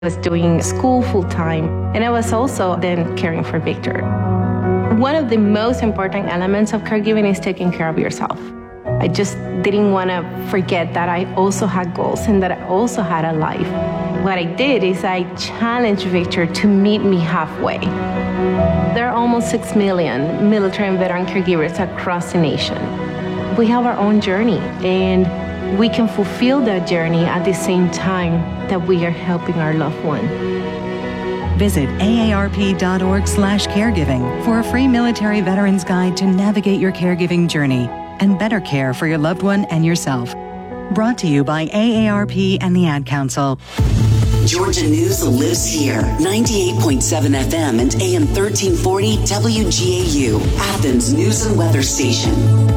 was doing school full time, and I was also then caring for Victor. One of the most important elements of caregiving is taking care of yourself. I just didn't want to forget that I also had goals and that I also had a life. What I did is I challenged Victor to meet me halfway. There are almost 6 million military and veteran caregivers across the nation. We have our own journey, and we can fulfill that journey at the same time that we are helping our loved one. Visit aarp.org/caregiving for a free military veterans guide to navigate your caregiving journey and better care for your loved one and yourself. Brought to you by AARP and the Ad Council. Georgia News lives here. 98.7 FM and AM 1340 WGAU, Athens News and Weather Station.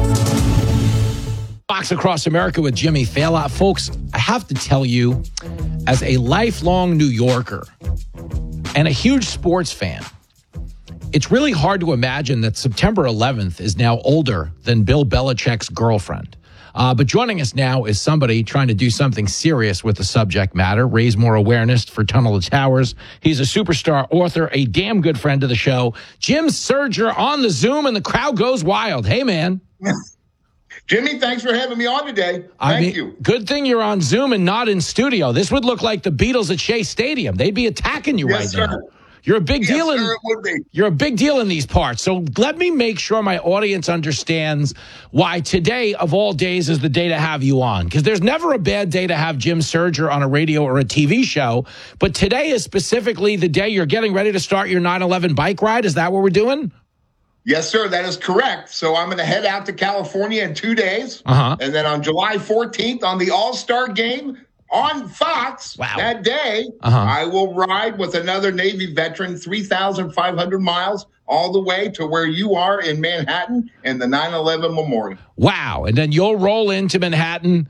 Fox Across America with Jimmy Failla. Folks, I have to tell you, as a lifelong New Yorker and a huge sports fan, it's really hard to imagine that September 11th is now older than Bill Belichick's girlfriend. But joining us now is somebody trying to do something serious with the subject matter, raise more awareness for Tunnel to Towers. He's a superstar author, a damn good friend of the show, Jim Serger on the Zoom, and the crowd goes wild. Hey, man. Jimmy, thanks for having me on today. Thank you. Good thing you're on Zoom and not in studio. This would look like the Beatles at Shea Stadium. They'd be attacking you right now. You're a big deal. Yes, sir, it would be. You're a big deal in these parts. So let me make sure my audience understands why today, of all days, is the day to have you on. Because there's never a bad day to have Jim Serger on a radio or a TV show. But today is specifically the day you're getting ready to start your 9/11 bike ride. Is that what we're doing? Yes, sir. That is correct. So I'm going to head out to California in 2 days. And then on July 14th, on the All-Star Game on Fox, that day, I will ride with another Navy veteran 3,500 miles all the way to where you are in Manhattan and the 9/11 Memorial. Wow. And then you'll roll into Manhattan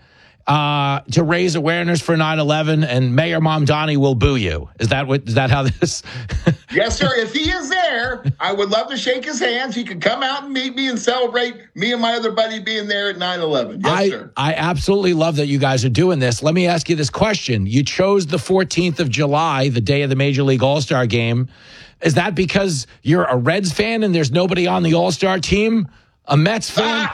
to raise awareness for 9/11, and Mayor Mamdani will boo you. Is that how this? Yes, sir. If he is there, I would love to shake his hands. He could come out and meet me and celebrate me and my other buddy being there at 9/11. Yes, sir. I absolutely love that you guys are doing this. Let me ask you this question. You chose the 14th of July, the day of the Major League All-Star Game. Is that because you're a Reds fan and there's nobody on the All-Star team? A Mets fan?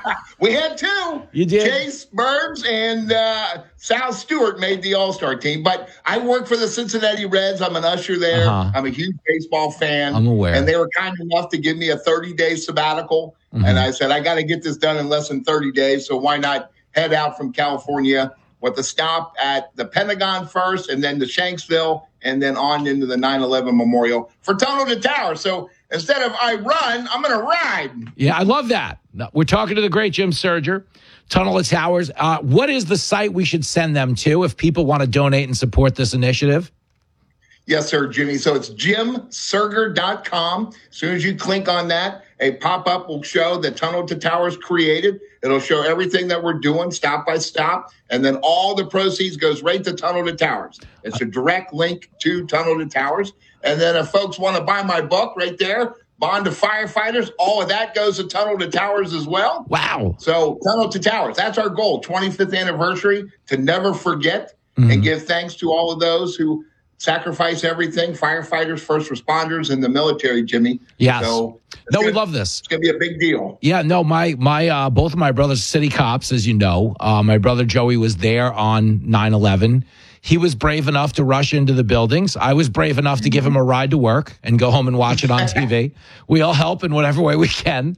We had two. You did? Chase Burns and Sal Stewart made the All-Star team. But I work for the Cincinnati Reds. I'm an usher there. I'm a huge baseball fan. I'm aware. And they were kind enough to give me a 30-day sabbatical. And I said, I got to get this done in less than 30 days. So why not head out from California with a stop at the Pentagon first, and then to Shanksville, and then on into the 9/11 Memorial for Tunnel to Towers. So instead of I run, I'm going to ride. Yeah, I love that. We're talking to the great Jim Serger, Tunnel to Towers. What is the site we should send them to if people want to donate and support this initiative? Yes, sir, Jimmy. So it's jimserger.com. As soon as you click on that, a pop-up will show that Tunnel to Towers created. It'll show everything that we're doing stop by stop. And then all the proceeds goes right to Tunnel to Towers. It's a direct link to Tunnel to Towers. And then if folks want to buy my book right there, Bond to Firefighters, all of that goes to Tunnel to Towers as well. Wow. So Tunnel to Towers, that's our goal. 25th anniversary, to never forget and give thanks to all of those who sacrifice everything, firefighters, first responders, and the military, Jimmy. Yes. So we love this. It's going to be a big deal. Yeah, no, my both of my brothers are city cops, as you know. My brother Joey was there on 9/11. He was brave enough to rush into the buildings. I was brave enough to give him a ride to work and go home and watch it on TV. We all help in whatever way we can.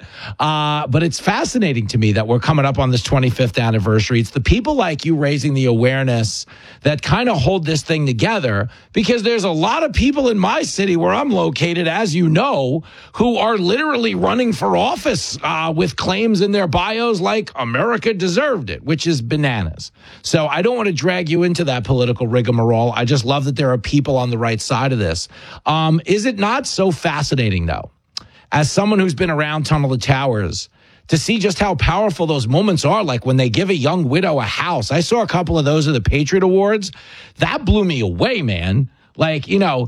But it's fascinating to me that we're coming up on this 25th anniversary. It's the people like you raising the awareness that kind of hold this thing together, because there's a lot of people in my city where I'm located, as you know, who are literally running for office with claims in their bios like America deserved it, which is bananas. So I don't want to drag you into that political rigmarole. I just love that there are people on the right side of this. Is it not so fascinating, though, as someone who's been around Tunnel to Towers, to see just how powerful those moments are, like when they give a young widow a house? I saw a couple of those at the Patriot Awards. That blew me away, man. Like,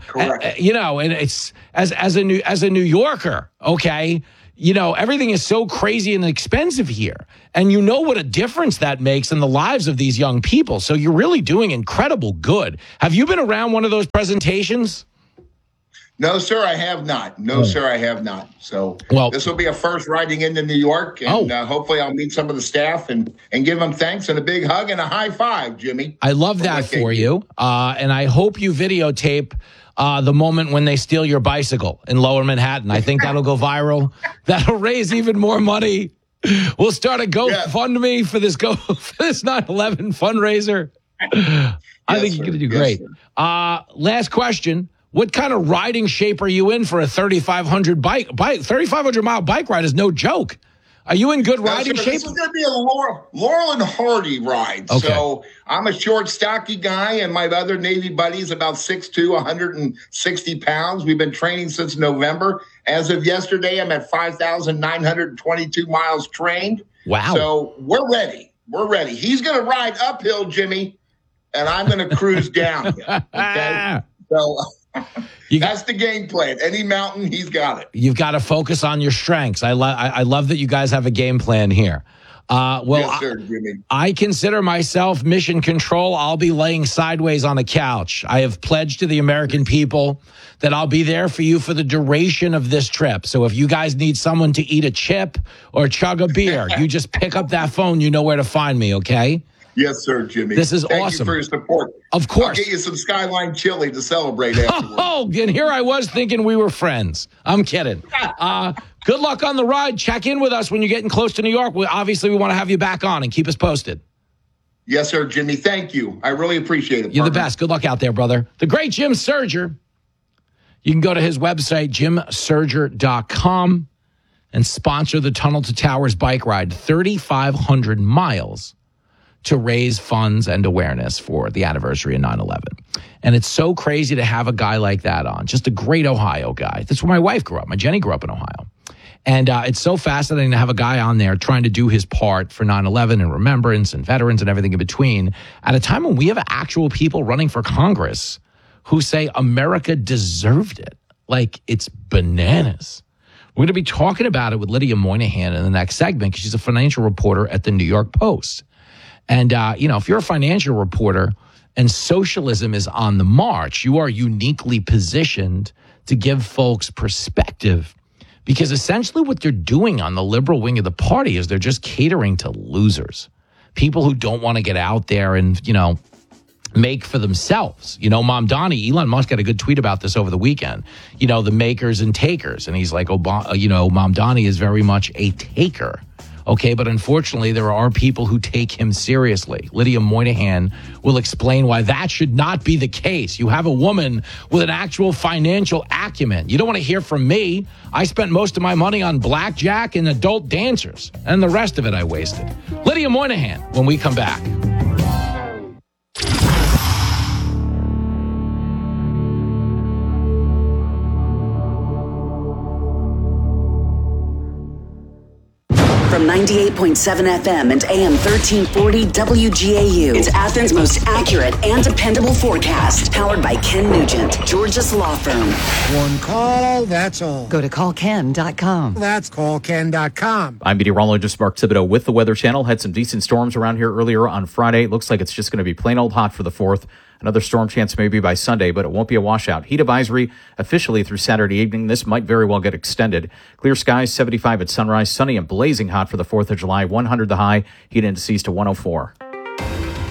and it's as a New Yorker, okay, everything is so crazy and expensive here. And you know what a difference that makes in the lives of these young people. So you're really doing incredible good. Have you been around one of those presentations? No, sir, I have not. Sir, I have not. So this will be a first riding into New York, and hopefully I'll meet some of the staff and give them thanks and a big hug and a high five, Jimmy. I love that for you. And I hope you videotape the moment when they steal your bicycle in Lower Manhattan. I think that'll go viral. That'll raise even more money. We'll start a GoFundMe for this 9/11 fundraiser. I think you're going to do great. Last question. What kind of riding shape are you in for a 3,500 mile bike ride is no joke. Are you in good riding shape? This is going to be a Laurel and Hardy ride. Okay. So I'm a short, stocky guy, and my other Navy buddy's about 6'2", 160 pounds. We've been training since November. As of yesterday, I'm at 5,922 miles trained. Wow. So we're ready. He's going to ride uphill, Jimmy, and I'm going to cruise down. Okay? So that's the game plan. Any mountain, he's got it. You've got to focus on your strengths. I love that you guys have a game plan here. Yes, sir, Jimmy. I consider myself mission control. I'll be laying sideways on a couch. I have pledged to the American people that I'll be there for you for the duration of this trip. So if you guys need someone to eat a chip or chug a beer, you just pick up that phone. You know where to find me, okay? Yes, sir, Jimmy. This is Thank awesome. You for your support. Of course. I'll get you some Skyline chili to celebrate afterwards. Oh, and here I was thinking we were friends. I'm kidding. Good luck on the ride. Check in with us when you're getting close to New York. We want to have you back on and keep us posted. Yes, sir, Jimmy. Thank you. I really appreciate it. You're the best. Good luck out there, brother. The great Jim Serger. You can go to his website, jimserger.com, and sponsor the Tunnel to Towers bike ride, 3,500 miles. To raise funds and awareness for the anniversary of 9/11. And it's so crazy to have a guy like that on, just a great Ohio guy. That's where my wife grew up. My Jenny grew up in Ohio. And it's so fascinating to have a guy on there trying to do his part for 9/11 and remembrance and veterans and everything in between at a time when we have actual people running for Congress who say America deserved it. Like, it's bananas. We're going to be talking about it with Lydia Moynihan in the next segment because she's a financial reporter at the New York Post. And, if you're a financial reporter and socialism is on the march, you are uniquely positioned to give folks perspective because essentially what they're doing on the liberal wing of the party is they're just catering to losers, people who don't want to get out there and, make for themselves. Mom Donnie, Elon Musk had a good tweet about this over the weekend, the makers and takers. And he's like, Mom Donnie is very much a taker. Okay, but unfortunately, there are people who take him seriously. Lydia Moynihan will explain why that should not be the case. You have a woman with an actual financial acumen. You don't want to hear from me. I spent most of my money on blackjack and adult dancers, and the rest of it I wasted. Lydia Moynihan, when we come back. From 98.7 FM and AM 1340 WGAU. It's Athens' most accurate and dependable forecast. Powered by Ken Nugent, Georgia's law firm. One call, that's all. Go to callken.com. That's callken.com. I'm meteorologist Mark Thibodeau with the Weather Channel. Had some decent storms around here earlier on Friday. Looks like it's just going to be plain old hot for the 4th. Another storm chance maybe by Sunday, but it won't be a washout. Heat advisory officially through Saturday evening. This might very well get extended. Clear skies, 75 at sunrise. Sunny and blazing hot for the 4th of July. 100 the high. Heat indices to 104.